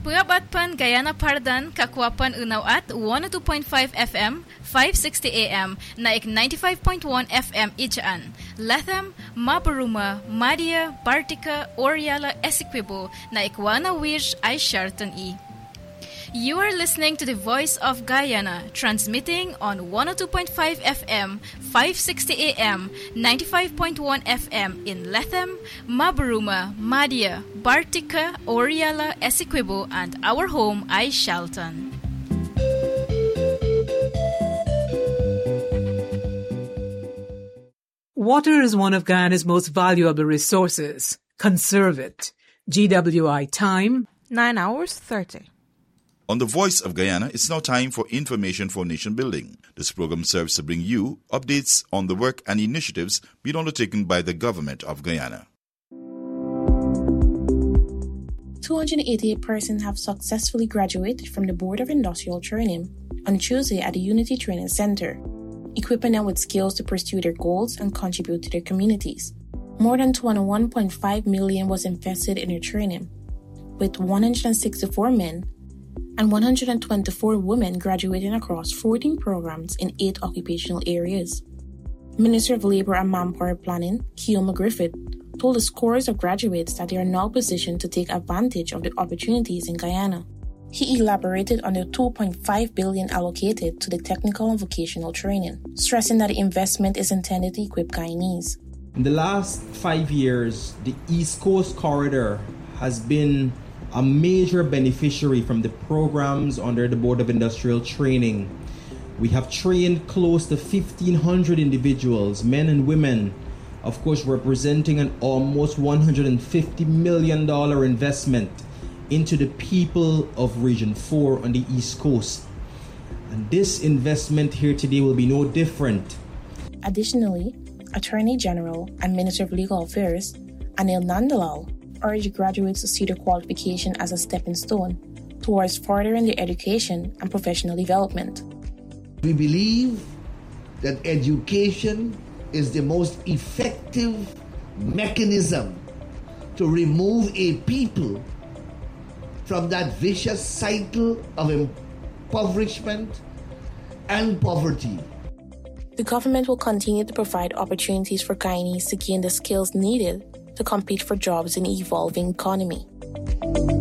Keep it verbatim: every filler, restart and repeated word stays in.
Purabat pan Guyana Pardan kakwapan unaw at one oh two point five F M, five sixty A M, naik ninety-five point one F M Ijaan. Latham, Mabaruma, Madia, Bartica, Oriala, Essequibo, naik wana wish ay shartan e. You are listening to the Voice of Guyana, transmitting on one oh two point five F M, five sixty A M, ninety-five point one F M in Latham, Mabaruma, Madia, Bartica, Oriala, Essequibo, and our home, ay Shalton. Water is one of Guyana's most valuable resources. Conserve it. G W I time, nine hours thirty. On the Voice of Guyana, it's now time for Information for Nation Building. This program serves to bring you updates on the work and initiatives being undertaken by the government of Guyana. two hundred eighty-eight persons have successfully graduated from the Board of Industrial Training on Tuesday at the Unity Training Center, equipping them with skills to pursue their goals and contribute to their communities. More than twenty-one point five million dollars was invested in their training, with one hundred sixty-four men and one hundred twenty-four women graduating across fourteen programs in eight occupational areas. Minister of Labour and Manpower Planning, Keoma Griffith, told the scores of graduates that they are now positioned to take advantage of the opportunities in Guyana. He elaborated on the two point five billion dollars allocated to the technical and vocational training, stressing that the investment is intended to equip Guyanese. In the last five years, the East Coast Corridor has been a major beneficiary from the programs under the Board of Industrial Training. We have trained close to fifteen hundred individuals, men and women, of course representing an almost one hundred fifty million dollars investment into the people of Region four on the East Coast. And this investment here today will be no different. Additionally, Attorney General and Minister of Legal Affairs, Anil Nandalal, urged graduates to see their qualification as a stepping stone towards furthering their education and professional development. We believe that education is the most effective mechanism to remove a people from that vicious cycle of impoverishment and poverty. The government will continue to provide opportunities for Guyanese to gain the skills needed to compete for jobs in an evolving economy.